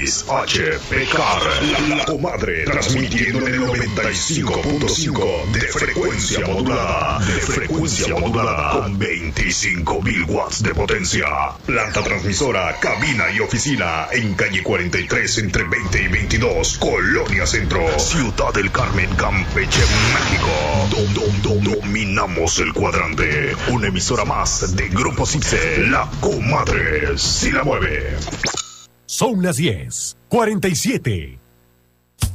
Pecar, la comadre, transmitiendo en el 95.5 de frecuencia modulada, con 25.000 watts de potencia. Planta transmisora, cabina y oficina en calle 43 entre 20 y 22, Colonia Centro, Ciudad del Carmen, Campeche, México. Dominamos el cuadrante. Una emisora más de Grupo Cipse, la comadre si la mueve. Son las 10:47.